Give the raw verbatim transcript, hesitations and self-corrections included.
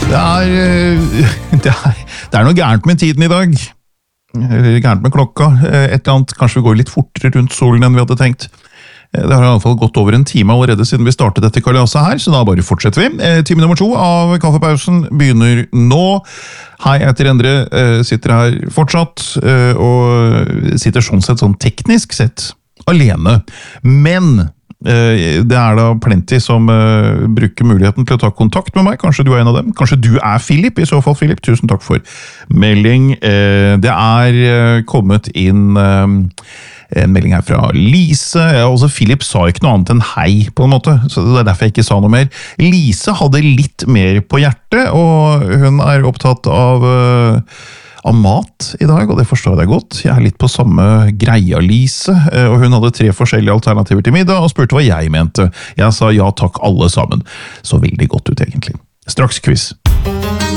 Det er, det er, det er noe gærent med tiden i dag. Eller gærent med klokka. Et eller annet, kanskje vi går litt fortere rundt solen enn vi hadde tenkt. Det har i alle fall gått over en time allerede siden vi startet dette kalaset her, så da bare fortsetter vi. Time nummer to av kaffepausen begynner nå. Hei, jeg heter Endre, sitter her fortsatt, og sitter sånn sett, sånn teknisk sett, alene. Men det er da plenty som uh, bruker muligheten til å ta kontakt med meg. Kanskje du er en av dem. Kanskje du er Philip. I så fall, Philip, tusen takk for melding. Uh, det er uh, kommet inn uh, en melding her fra Lise. Altså, Philip sa ikke noe annet enn hei, på en måte. Så det er derfor jeg ikke sa noe mer. Lise hadde litt mer på hjertet, og hun er opptatt av... Uh, av mat i dag, og det forstår jeg godt. Jeg er litt på samme greia, Lise, og hun hadde tre forskjellige alternativer til middag, og spurte hva jeg mente. Jeg sa ja takk alle sammen. Så veldig godt ut, egentlig. Straks quiz.